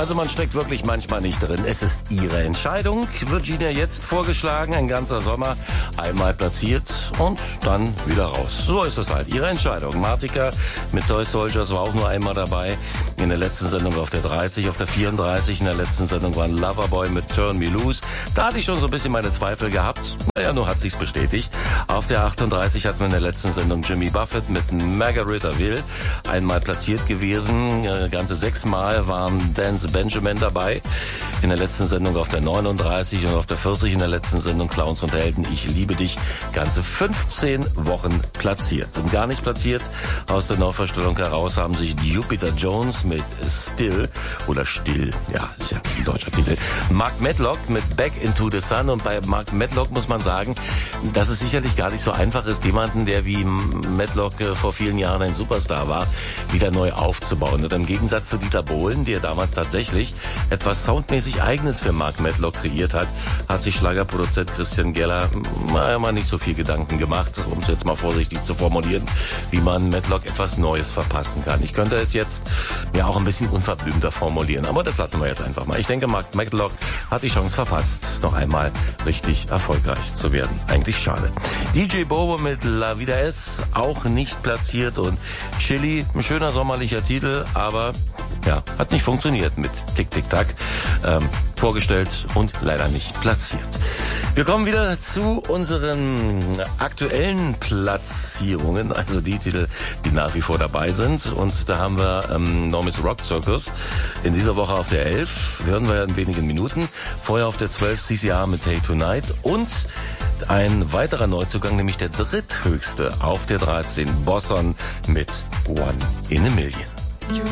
Also man steckt wirklich manchmal nicht drin. Es ist Ihre Entscheidung. Virginia jetzt vorgeschlagen, ein ganzer Sommer, einmal platziert und dann wieder raus. So ist es halt. Ihre Entscheidung. Martika mit Toy Soldiers war auch nur einmal dabei. In der letzten Sendung auf der 30, auf der 34. In der letzten Sendung war ein Loverboy mit Turn Me Loose. Da hatte ich schon so ein bisschen meine Zweifel gehabt. Naja, nur hat sich's bestätigt. Auf der 38 hatten wir in der letzten Sendung Jimmy Buffett mit Margaritaville. Einmal platziert gewesen. Ganze 6 Mal waren Dance Benjamin dabei. In der letzten Sendung auf der 39 und auf der 40 in der letzten Sendung Clowns und Helden. Ich liebe dich. Ganze 15 Wochen platziert. Und gar nicht platziert aus der Neuverstellung heraus haben sich Jupiter Jones mit Still oder Still, ja, ist ja ein deutscher Titel. Mark Medlock mit Back into the Sun. Und bei Mark Medlock muss man sagen, dass es sicherlich gar nicht so einfach ist, jemanden, der wie Medlock vor vielen Jahren ein Superstar war, wieder neu aufzubauen. Und im Gegensatz zu Dieter Bohlen, der damals tatsächlich etwas soundmäßig Eigenes für Mark Medlock kreiert hat, hat sich Schlagerproduzent Christian Geller mal nicht so viel Gedanken gemacht, um es jetzt mal vorsichtig zu formulieren, wie man Medlock etwas Neues verpassen kann. Ich könnte es jetzt ja auch ein bisschen unverblümter formulieren, aber das lassen wir jetzt einfach mal. Ich denke, Mark Medlock hat die Chance verpasst, noch einmal richtig erfolgreich zu werden. Eigentlich schade. DJ Bobo mit La Vida Es, auch nicht platziert, und Chili, ein schöner sommerlicher Titel, aber ja, hat nicht funktioniert mit Tick Tick Tack. Vorgestellt und leider nicht platziert. Wir kommen wieder zu unseren aktuellen Platzierungen, also die Titel, die nach wie vor dabei sind. Und da haben wir Normis Rock Circus in dieser Woche auf der 11, hören wir in wenigen Minuten. Vorher auf der 12 CCR mit Hey Tonight und ein weiterer Neuzugang, nämlich der dritthöchste auf der 13, Bosson mit One in a Million.